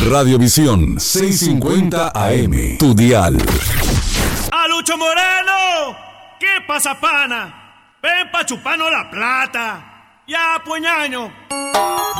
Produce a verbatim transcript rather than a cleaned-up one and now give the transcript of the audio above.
Radiovisión seiscientos cincuenta A M, tu dial. ¡A Lucho Moreno! ¿Qué pasa, pana? Ven pa' chuparnos la plata. Ya, puñaño.